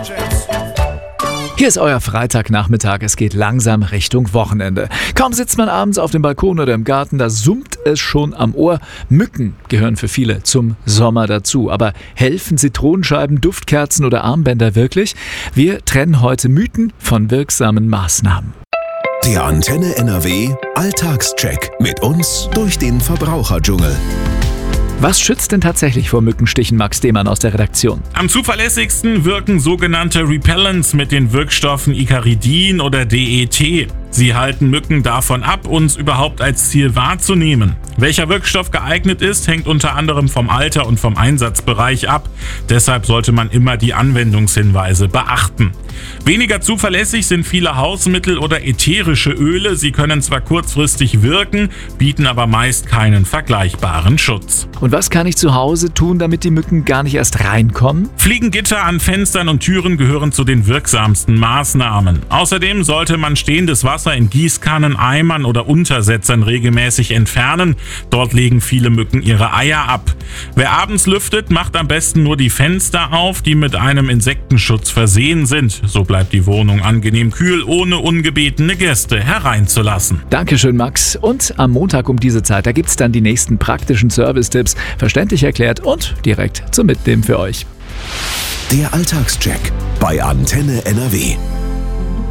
Hier ist euer Freitagnachmittag, es geht langsam Richtung Wochenende. Kaum sitzt man abends auf dem Balkon oder im Garten, da summt es schon am Ohr. Mücken gehören für viele zum Sommer dazu. Aber helfen Zitronenscheiben, Duftkerzen oder Armbänder wirklich? Wir trennen heute Mythen von wirksamen Maßnahmen. Der Antenne NRW Alltagscheck mit uns durch den Verbraucherdschungel. Was schützt denn tatsächlich vor Mückenstichen, Max Demann aus der Redaktion? Am zuverlässigsten wirken sogenannte Repellents mit den Wirkstoffen Icaridin oder DET. Sie halten Mücken davon ab, uns überhaupt als Ziel wahrzunehmen. Welcher Wirkstoff geeignet ist, hängt unter anderem vom Alter und vom Einsatzbereich ab. Deshalb sollte man immer die Anwendungshinweise beachten. Weniger zuverlässig sind viele Hausmittel oder ätherische Öle. Sie können zwar kurzfristig wirken, bieten aber meist keinen vergleichbaren Schutz. Und was kann ich zu Hause tun, damit die Mücken gar nicht erst reinkommen? Fliegengitter an Fenstern und Türen gehören zu den wirksamsten Maßnahmen. Außerdem sollte man stehendes Wasser in Gießkannen, Eimern oder Untersetzern regelmäßig entfernen. Dort legen viele Mücken ihre Eier ab. Wer abends lüftet, macht am besten nur die Fenster auf, die mit einem Insektenschutz versehen sind. So bleibt die Wohnung angenehm kühl, ohne ungebetene Gäste hereinzulassen. Dankeschön, Max. Und am Montag um diese Zeit, da gibt's dann die nächsten praktischen Service-Tipps, verständlich erklärt und direkt zum Mitnehmen für euch. Der Alltagscheck bei Antenne NRW.